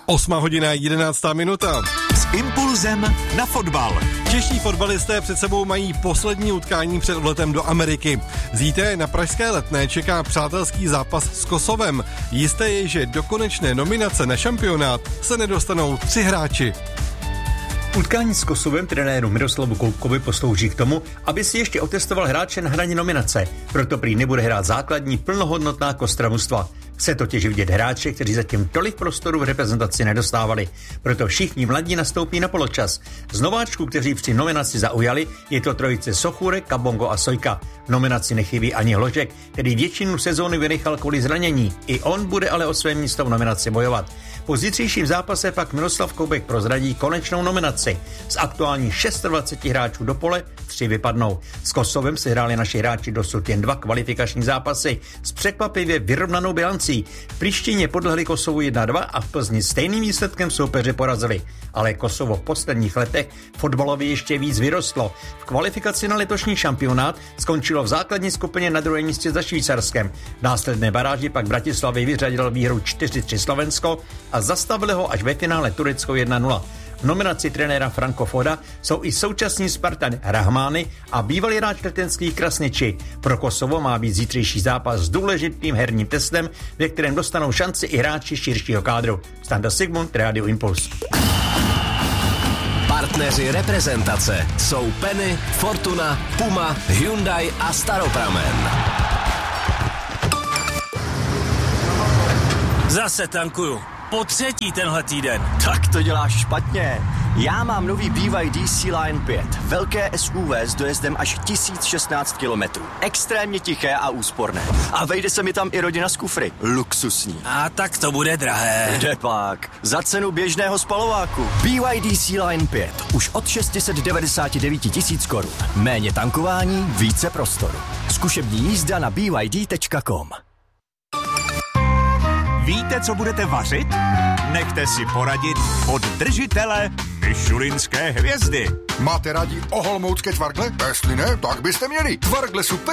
8:11. S impulzem na fotbal. Čeští fotbalisté před sebou mají poslední utkání před odletem do Ameriky. Zítra na pražské Letné čeká přátelský zápas s Kosovem. Jisté je, že do konečné nominace na šampionát se nedostanou 3 hráči. Utkání s Kosovem trenéru Miroslavu Koubkovi poslouží k tomu, aby si ještě otestoval hráče na hraně nominace. Proto prý nebude hrát základní plnohodnotná kostra mužstva. Chce totiž vidět hráče, kteří zatím tolik prostoru v reprezentaci nedostávali. Proto všichni mladí nastoupí na poločas. Z nováčků, kteří při nominaci zaujali, je to trojice Sochůrek, Kabongo a Sojka. V nominaci nechybí ani Hložek, který většinu sezóny vynechal kvůli zranění. I on bude ale o své místo v nominaci bojovat. Po zítřejším zápase pak Miroslav Koubek prozradí konečnou nominaci. Z aktuálních 26 hráčů do pole 3 vypadnou. S Kosovem se hráli naši hráči dosud jen 2 kvalifikační zápasy s překvapivě vyrovnanou bilancí. V Prištině podlehli Kosovu 1-2 a v Plzni stejným výsledkem soupeře porazili. Ale Kosovo v posledních letech fotbalově ještě víc vyrostlo. V kvalifikaci na letošní šampionát skončilo v základní skupině na druhém místě za Švýcarskem. V následné baráži pak Bratislavy vyřadil výhru 4-3 Slovensko a zastavili ho až ve finále Turecko 1-0. V nominaci trenéra Franko Foda jsou i současní Spartan Rahmány a bývalý hráč letenských Krasniči. Pro Kosovo má být zítřejší zápas s důležitým herním testem, ve kterém dostanou šanci i hráči širšího kádru. Standa Sigmund, Radio Impuls. Partneři reprezentace jsou Penny, Fortuna, Puma, Hyundai a Staropramen. Zase tankuju. Po 3. tenhle týden. Tak to děláš špatně. Já mám nový BYD Sea-Line 5. Velké SUV s dojezdem až 1016 km. Extrémně tiché a úsporné. A vejde se mi tam i rodina z kufry. Luxusní. A tak to bude drahé. Kdepak. Za cenu běžného spalováku. BYD Sea-Line 5. Už od 699 000 korun. Méně tankování, více prostoru. Zkušební jízda na byd.com. Víte, co budete vařit? Nechte si poradit od držitele michelinské hvězdy. Máte rádi olomoucké tvargle? Jestli ne, tak byste měli. Tvargle Super